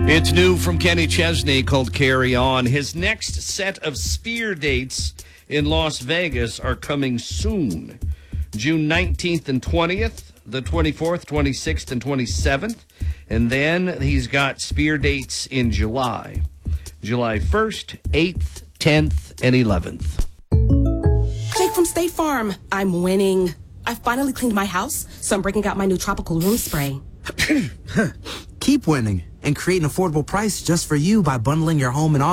It's new from Kenny Chesney called Carry On. His next set of Sphere dates in Las Vegas are coming soon. June 19th and 20th, the 24th, 26th, and 27th. And then he's got Sphere dates in July. July 1st, 8th, 10th, and 11th. Jake from State Farm. I'm winning. I finally cleaned my house, so I'm breaking out my new tropical room spray. Keep winning and create an affordable price just for you by bundling your home and